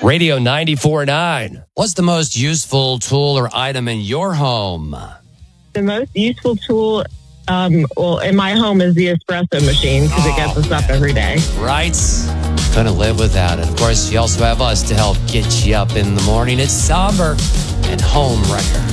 Radio 94.9. What's the most useful tool or item in your home? The most useful tool, in my home is the espresso machine because it gets us up every day. Right? Couldn't live without it. Of course, you also have us to help get you up in the morning. It's Somber and Home Wrecker.